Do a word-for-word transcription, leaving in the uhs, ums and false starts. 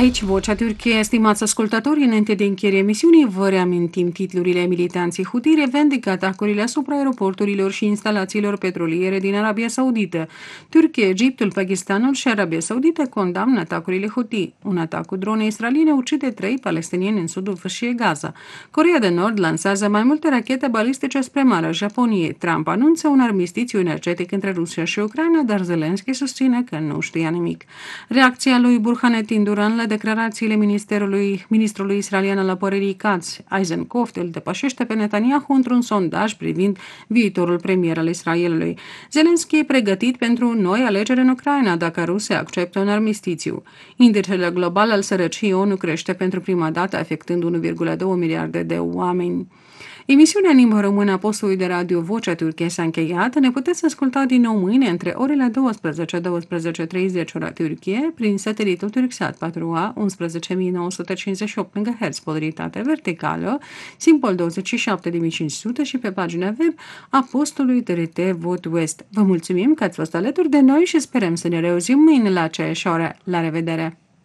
Aici Vocea Turciei, stimați ascultători, înainte de încheierea emisiunii, vă reamintim titlurile. Militanții Houthi revendică atacurile asupra aeroporturilor și instalațiilor petroliere din Arabia Saudită. Turcia, Egiptul, Pakistanul și Arabia Saudită condamnă atacurile Houthi. Un atac cu drone israeliene ucide trei palestinieni în sudul fâșiei Gaza. Coreea de Nord lansează mai multe rachete balistice spre Marea Japoniei. Trump anunță un armistițiu energetic între Rusia și Ucraina, dar Zelensky susține că nu știa nimic. Reacția lui Burhanetin Duran la declarațiile ministerului, ministrului israelian al apărării Katz, Eisenkopf, îl depășește pe Netanyahu într-un sondaj privind viitorul premier al Israelului. Zelensky e pregătit pentru noi alegeri în Ucraina dacă Rusia acceptă un armistițiu. Indicele global al sărăciei ONU crește pentru prima dată, afectând unu virgulă doi miliarde de oameni. Emisiunea în limba română a postului de radio Vocea Turciei s-a încheiat. Ne puteți asculta din nou mâine între orele douăsprezece - douăsprezece și treizeci ora Turcie prin satelitul Turksat patru A unsprezece mii nouă sute cincizeci și opt MHz, polaritate verticală, simbol douăzeci și șapte de mii cinci sute și pe pagina web a postului T R T Vot West. Vă mulțumim că ați fost alături de noi și sperăm să ne reauzim mâine la aceeași oră. La revedere!